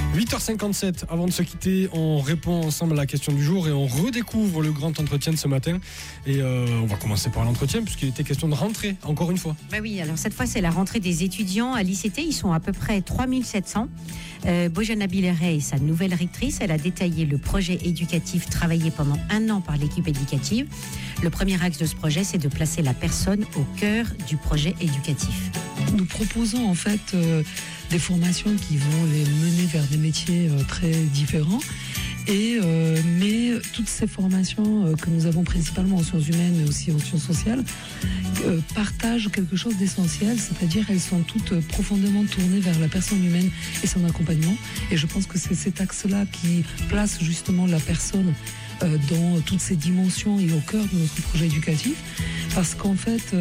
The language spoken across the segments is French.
8h57, avant de se quitter, on répond ensemble à la question du jour et on redécouvre le grand entretien de ce matin. Et on va commencer par l'entretien puisqu'il était question de rentrée, encore une fois. Bah oui, alors cette fois c'est la rentrée des étudiants à l'ICT, ils sont à peu près 3700. Bojana Billeret est sa nouvelle rectrice, elle a détaillé le projet éducatif travaillé pendant 1 an par l'équipe éducative. Le premier axe de ce projet, c'est de placer la personne au cœur du projet éducatif. Nous proposons en fait des formations qui vont les mener vers des métiers très différents. Mais toutes ces formations que nous avons principalement en sciences humaines et aussi en sciences sociales partagent quelque chose d'essentiel, c'est-à-dire elles sont toutes profondément tournées vers la personne humaine et son accompagnement. Et je pense que c'est cet axe-là qui place justement la personne dans toutes ses dimensions et au cœur de notre projet éducatif. Parce qu'en fait,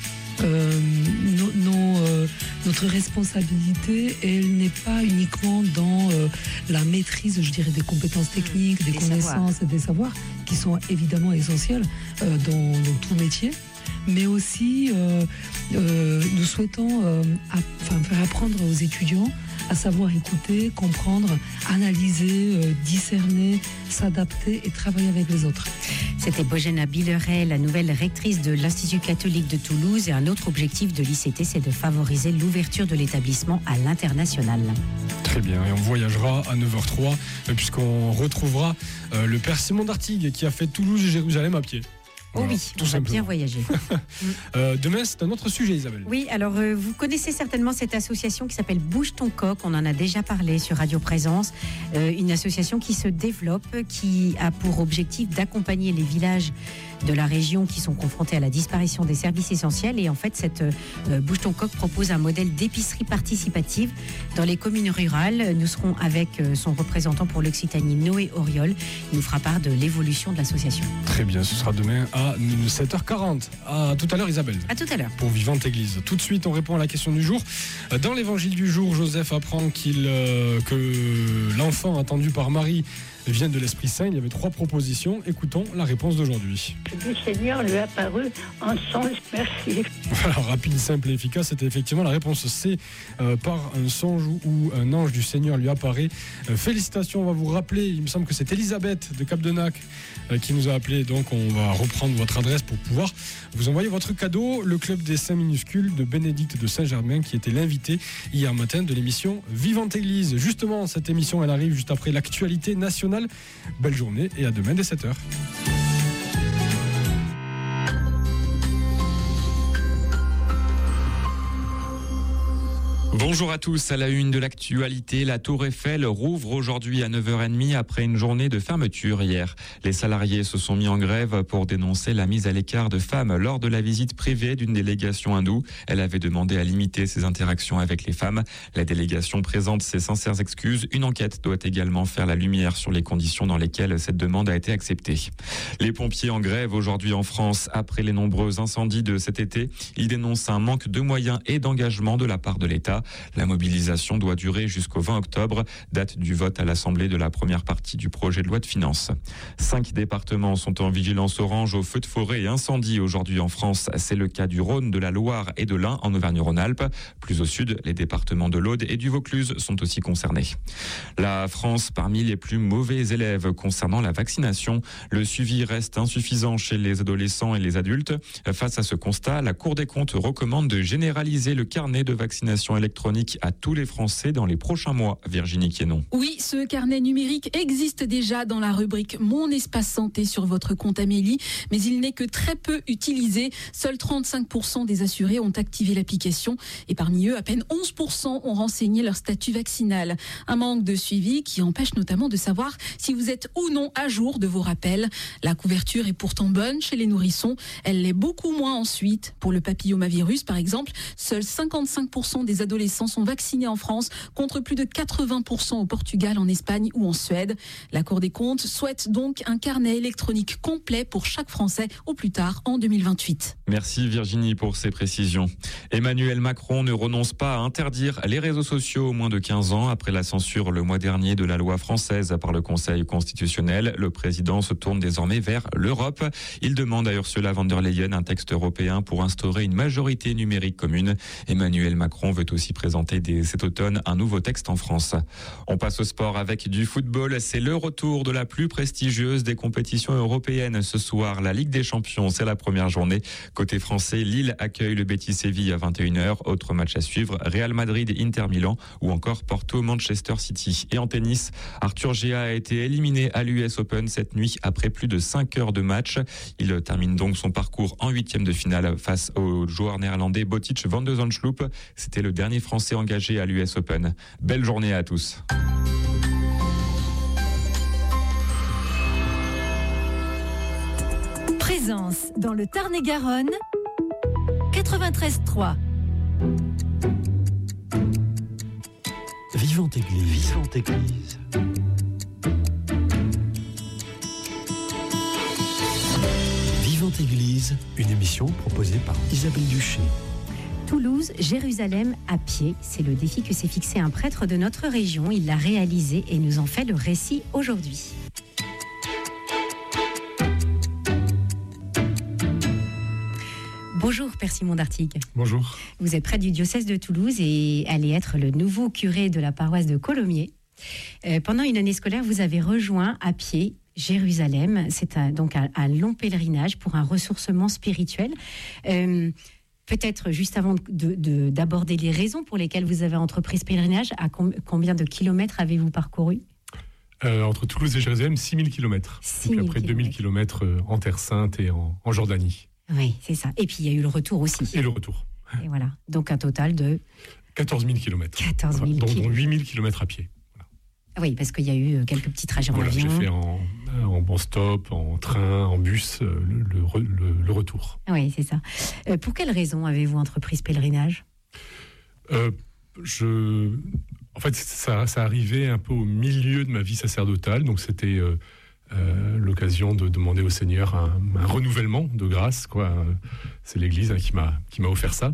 notre responsabilité, elle n'est pas uniquement dans la maîtrise, je dirais, des compétences techniques, des connaissances et des savoirs, qui sont évidemment essentiels dans tout métier. Mais aussi, nous souhaitons faire apprendre aux étudiants à savoir écouter, comprendre, analyser, discerner, s'adapter et travailler avec les autres. C'était Bojana Billeret, la nouvelle rectrice de l'Institut catholique de Toulouse. Et un autre objectif de l'ICT, c'est de favoriser l'ouverture de l'établissement à l'international. Très bien, et on voyagera à 9h03 puisqu'on retrouvera le père Simon d'Artigues qui a fait Toulouse et Jérusalem à pied. Voilà, oui, on va bien voyager. Demain, c'est un autre sujet, Isabelle. Oui, alors vous connaissez certainement cette association qui s'appelle Bouge ton coq. On en a déjà parlé sur Radio Présence. Une association qui se développe, qui a pour objectif d'accompagner les villages de la région qui sont confrontés à la disparition des services essentiels. Et en fait, cette Bouge ton coq propose un modèle d'épicerie participative dans les communes rurales. Nous serons avec son représentant pour l'Occitanie, Noé Auriol. Il nous fera part de l'évolution de l'association. Très bien, ce sera demain à 7h40. À tout à l'heure, Isabelle. À tout à l'heure. Pour Vivante Église. Tout de suite, on répond à la question du jour. Dans l'évangile du jour, Joseph apprend que l'enfant attendu par Marie vient de l'Esprit Saint. Il y avait 3 propositions. Écoutons la réponse d'aujourd'hui. Le Seigneur lui apparut en songe. Merci. Voilà, rapide, simple et efficace. C'était effectivement la réponse C. Par un songe où un ange du Seigneur lui apparaît. Félicitations, on va vous rappeler. Il me semble que c'est Elisabeth de Cap-de-Nac qui nous a appelé. Donc on va reprendre votre adresse pour pouvoir vous envoyer votre cadeau. Le club des 5 minuscules de Bénédicte de Saint-Germain qui était l'invité hier matin de l'émission Vivante Église. Justement, cette émission, elle arrive juste après l'actualité nationale. Belle journée et à demain dès 7h. Bonjour à tous, à la une de l'actualité, la Tour Eiffel rouvre aujourd'hui à 9h30 après une journée de fermeture hier. Les salariés se sont mis en grève pour dénoncer la mise à l'écart de femmes lors de la visite privée d'une délégation hindoue. Elle avait demandé à limiter ses interactions avec les femmes. La délégation présente ses sincères excuses. Une enquête doit également faire la lumière sur les conditions dans lesquelles cette demande a été acceptée. Les pompiers en grève aujourd'hui en France après les nombreux incendies de cet été. Ils dénoncent un manque de moyens et d'engagement de la part de l'État. La mobilisation doit durer jusqu'au 20 octobre, date du vote à l'Assemblée de la première partie du projet de loi de finances. 5 départements sont en vigilance orange aux feux de forêt et incendies aujourd'hui en France. C'est le cas du Rhône, de la Loire et de l'Ain en Auvergne-Rhône-Alpes. Plus au sud, les départements de l'Aude et du Vaucluse sont aussi concernés. La France parmi les plus mauvais élèves concernant la vaccination. Le suivi reste insuffisant chez les adolescents et les adultes. Face à ce constat, la Cour des comptes recommande de généraliser le carnet de vaccination électronique à tous les Français dans les prochains mois. Virginie Quénon. Oui, ce carnet numérique existe déjà dans la rubrique Mon espace santé sur votre compte Amélie, mais il n'est que très peu utilisé. Seuls 35% des assurés ont activé l'application et parmi eux, à peine 11% ont renseigné leur statut vaccinal. Un manque de suivi qui empêche notamment de savoir si vous êtes ou non à jour de vos rappels. La couverture est pourtant bonne chez les nourrissons. Elle l'est beaucoup moins ensuite. Pour le papillomavirus, par exemple, seuls 55% des adolescents sont vaccinés en France contre plus de 80% au Portugal, en Espagne ou en Suède. La Cour des comptes souhaite donc un carnet électronique complet pour chaque Français au plus tard en 2028. Merci Virginie pour ces précisions. Emmanuel Macron ne renonce pas à interdire les réseaux sociaux aux moins de 15 ans. Après la censure le mois dernier de la loi française par le Conseil constitutionnel, le président se tourne désormais vers l'Europe. Il demande à Ursula von der Leyen un texte européen pour instaurer une majorité numérique commune. Emmanuel Macron veut aussi présenter dès cet automne un nouveau texte en France. On passe au sport avec du football. C'est le retour de la plus prestigieuse des compétitions européennes. Ce soir, la Ligue des Champions, c'est la première journée. Côté français, Lille accueille le Betis Séville à 21h. Autre match à suivre, Real Madrid, Inter Milan ou encore Porto, Manchester City. Et en tennis, Arthur Gea a été éliminé à l'US Open cette nuit après plus de 5 heures de match. Il termine donc son parcours en 8e de finale face au joueur néerlandais Botic van de Zandschulp. C'était le dernier Français engagé à l'US Open. Belle journée à tous. Présence dans le Tarn-et-Garonne, 93.3. Vivante Église. Vivante Église. Vivante Église, une émission proposée par Isabelle Duché. Toulouse, Jérusalem à pied, c'est le défi que s'est fixé un prêtre de notre région. Il l'a réalisé et nous en fait le récit aujourd'hui. Bonjour Père Simon d'Artigues. Bonjour. Vous êtes prêtre du diocèse de Toulouse et allez être le nouveau curé de la paroisse de Colomiers. Pendant une année scolaire, vous avez rejoint à pied Jérusalem. C'est donc un long pèlerinage pour un ressourcement spirituel. Peut-être juste avant d'aborder les raisons pour lesquelles vous avez entrepris ce pèlerinage, à combien de kilomètres avez-vous parcouru ? Entre Toulouse et Jérusalem, 6000 km. Donc après 2000 km en Terre Sainte et en Jordanie. Oui, c'est ça. Et puis il y a eu le retour aussi. Et le retour. Et voilà. Donc un total de 14 000 km. 14 000 dont km. 8 000 km à pied. Voilà. Oui, parce qu'il y a eu quelques petits trajets en avion. J'ai fait en stop, en train, en bus, le retour. Oui, c'est ça. Pour quelles raisons avez-vous entrepris ce pèlerinage ? En fait, ça arrivait un peu au milieu de ma vie sacerdotale, donc c'était l'occasion de demander au Seigneur un renouvellement de grâce, quoi. C'est l'Église qui m'a offert ça.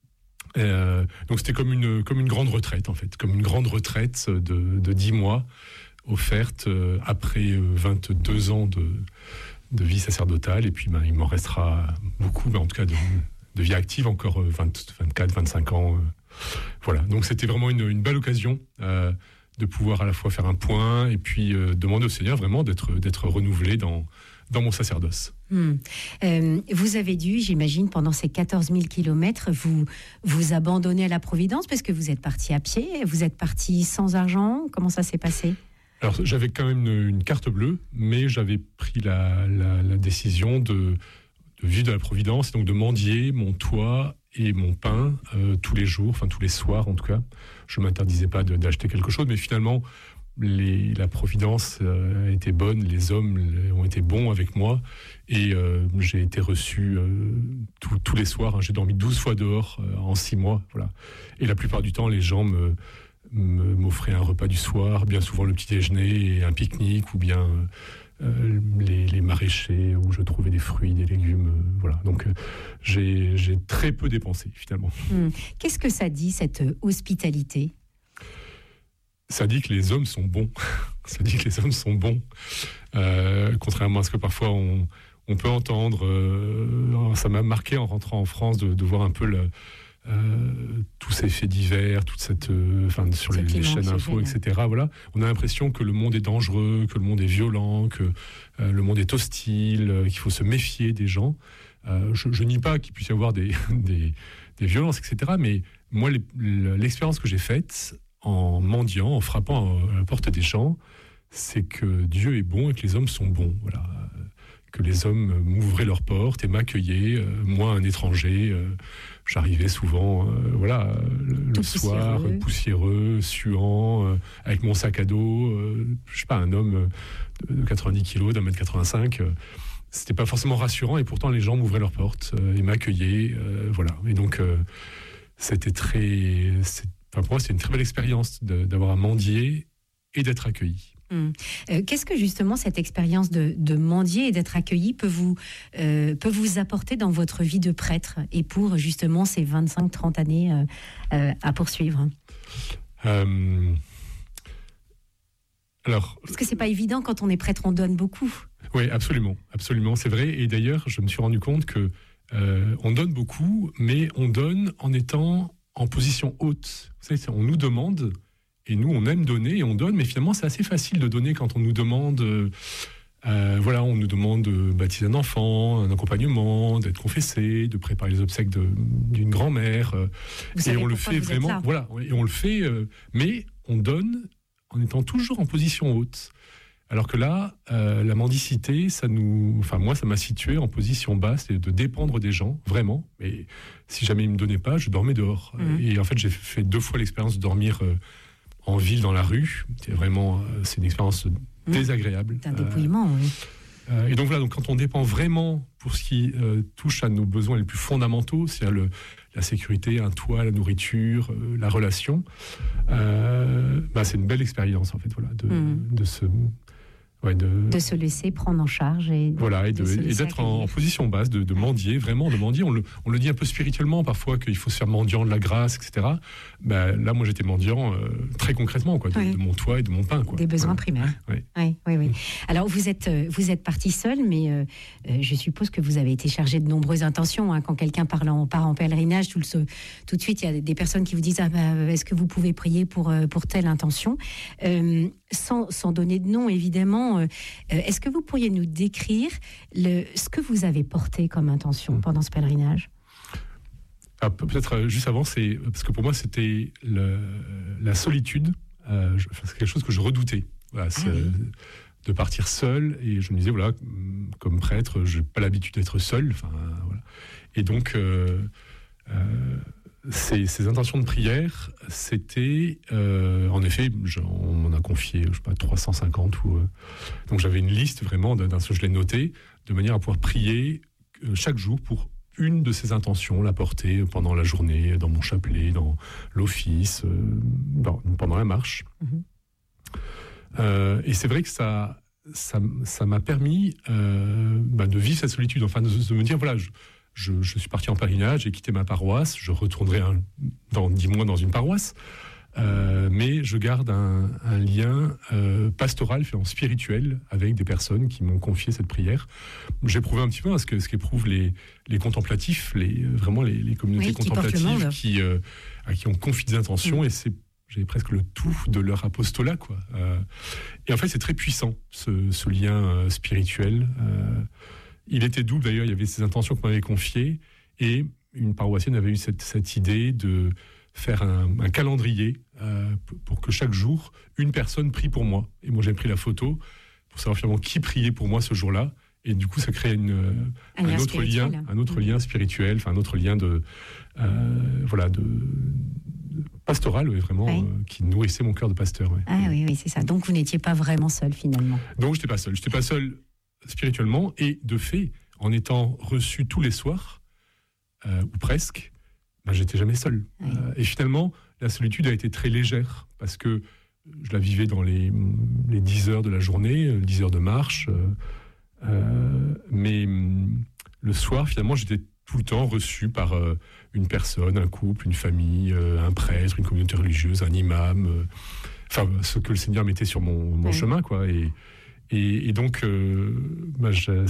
Donc c'était comme une grande retraite, en fait, comme une grande retraite de 10 mois offerte après 22 ans de vie sacerdotale, et puis il m'en restera beaucoup, en tout cas de vie active, encore 24, 25 ans. Voilà, donc c'était vraiment une belle occasion de pouvoir à la fois faire un point et puis demander au Seigneur vraiment d'être renouvelé dans mon sacerdoce. Vous avez dû, j'imagine, pendant ces 14 000 kilomètres, vous abandonner à la Providence parce que vous êtes parti à pied, vous êtes parti sans argent. Comment ça s'est passé ? Alors j'avais quand même une carte bleue, mais j'avais pris la décision de vivre de la Providence, et donc de mendier mon toit et mon pain tous les jours, enfin tous les soirs en tout cas. Je ne m'interdisais pas d'acheter quelque chose, mais finalement la Providence a été bonne, les hommes ont été bons avec moi, et j'ai été reçu tous les soirs, hein. J'ai dormi 12 fois dehors en 6 mois, voilà. Et la plupart du temps, les gens m'offraient un repas du soir, bien souvent le petit déjeuner et un pique-nique, ou bien les maraîchers où je trouvais des fruits, des légumes, voilà. Donc j'ai très peu dépensé finalement. Qu'est-ce que ça dit, cette hospitalité ? Ça dit que les hommes sont bons. Ça dit que les hommes sont bons. Contrairement à ce que parfois on peut entendre. Ça m'a marqué en rentrant en France de voir un peu tous ces faits divers, toute cette, sur les chaînes info, etc. Voilà, on a l'impression que le monde est dangereux, que le monde est violent, que le monde est hostile, qu'il faut se méfier des gens. Je nie pas qu'il puisse y avoir des violences, etc. Mais moi, l'expérience que j'ai faite en mendiant, en frappant à la porte des gens, c'est que Dieu est bon et que les hommes sont bons. Voilà. Que les hommes m'ouvraient leurs portes et m'accueillaient, moi un étranger. J'arrivais souvent le soir, poussiéreux, suant, avec mon sac à dos, je sais pas, un homme de 90 kilos, d'1m85. C'était pas forcément rassurant, et pourtant les gens m'ouvraient leurs portes et m'accueillaient. Voilà. Et donc c'était pour moi, c'est une très belle expérience d'avoir à mendier et d'être accueilli. Qu'est-ce que justement cette expérience de mendier et d'être accueilli peut vous apporter dans votre vie de prêtre et pour justement ces 25-30 années à poursuivre ? Alors, parce que c'est pas évident, quand on est prêtre, on donne beaucoup. Oui, absolument, c'est vrai. Et d'ailleurs, je me suis rendu compte que on donne beaucoup, mais on donne en étant en position haute. Vous savez, on nous demande, et nous, on aime donner et on donne, mais finalement, c'est assez facile de donner quand on nous demande... on nous demande de baptiser un enfant, un accompagnement, d'être confessé, de préparer les obsèques d'une grand-mère. Et on le fait vraiment. Et on le fait, mais on donne en étant toujours en position haute. Alors que là, la mendicité, moi, ça m'a situé en position basse et de dépendre des gens, vraiment. Et si jamais ils me donnaient pas, je dormais dehors. Et en fait, j'ai fait 2 fois l'expérience de dormir en ville, dans la rue. C'est une expérience désagréable. C'est un dépouillement, oui. Et donc voilà, quand on dépend vraiment pour ce qui touche à nos besoins les plus fondamentaux, c'est-à-dire la sécurité, un toit, la nourriture, la relation, c'est une belle expérience en fait, de se laisser prendre en charge et d'être en position basse, de mendier, vraiment de mendier. On le dit un peu spirituellement parfois qu'il faut se faire mendiant de la grâce, etc. Là, moi, j'étais mendiant très concrètement, de mon toit et de mon pain, Des besoins primaires. Oui. Alors, vous êtes parti seul, mais je suppose que vous avez été chargé de nombreuses intentions. Quand quelqu'un part en pèlerinage, tout de suite, il y a des personnes qui vous disent est-ce que vous pouvez prier pour telle intention, sans donner de nom, évidemment. Est-ce que vous pourriez nous décrire ce que vous avez porté comme intention pendant ce pèlerinage ? Peut-être juste avant, parce que pour moi c'était la solitude. C'est quelque chose que je redoutais. De partir seul, et je me disais comme prêtre, je n'ai pas l'habitude d'être seul. Et donc ces intentions de prière, c'était en effet, on m'en a confié, 350 donc j'avais une liste vraiment je l'ai noté de manière à pouvoir prier chaque jour pour une de ces intentions, la porter pendant la journée, dans mon chapelet, dans l'office, pendant la marche. Et c'est vrai que ça m'a permis de vivre cette solitude, de me dire je suis parti en pèlerinage, j'ai quitté ma paroisse, je retournerai dans 10 mois dans une paroisse, mais je garde un lien pastoral, spirituel, avec des personnes qui m'ont confié cette prière. J'ai éprouvé un petit peu ce qu'éprouvent les contemplatifs, les communautés contemplatives qui on confie des intentions, et j'ai presque le tout de leur apostolat, Et en fait, c'est très puissant, ce lien spirituel. Il était double, d'ailleurs, il y avait ces intentions qu'on m'avait confiées, et une paroissienne avait eu cette idée de faire un calendrier pour que chaque jour, une personne prie pour moi. Et moi, j'ai pris la photo pour savoir finalement qui priait pour moi ce jour-là. Et du coup, ça crée un autre lien spirituel, un autre lien de pastoral, vraiment, qui nourrissait mon cœur de pasteur. Oui, c'est ça. Donc, vous n'étiez pas vraiment seul, finalement. Donc, je n'étais pas seul. Je n'étais pas seul spirituellement, et de fait, en étant reçu tous les soirs, ou presque, j'étais jamais seul. Et finalement, la solitude a été très légère, parce que je la vivais dans les 10 heures de la journée, 10 heures de marche, mais le soir, finalement, j'étais tout le temps reçu par une personne, un couple, une famille, un prêtre, une communauté religieuse, un imam, ce que le Seigneur mettait sur mon chemin, Et donc,